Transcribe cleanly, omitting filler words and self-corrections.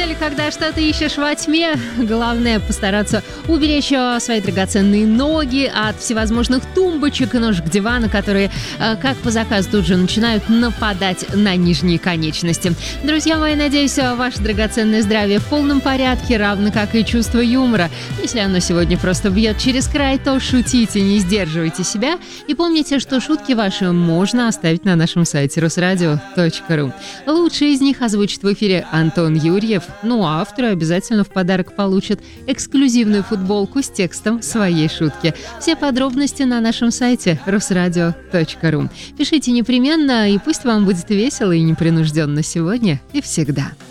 неделе, когда что-то ищешь во тьме, главное постараться уберечь свои драгоценные ноги от всевозможных тумбочек и ножек дивана, которые, как по заказу, тут же начинают нападать на нижние конечности. Друзья мои, надеюсь, ваше драгоценное здравие в полном порядке, равно как и чувство юмора. Если оно сегодня просто бьет через край, то шутите, не сдерживайте себя. И помните, что шутки ваши можно оставить на нашем сайте rusradio.ru. Лучший из них озвучит в эфире Антон Юрьев. Ну а авторы обязательно в подарок получат эксклюзивную футболку с текстом своей шутки. Все подробности на нашем сайте rusradio.ru. Пишите непременно, и пусть вам будет весело и непринужденно сегодня и всегда.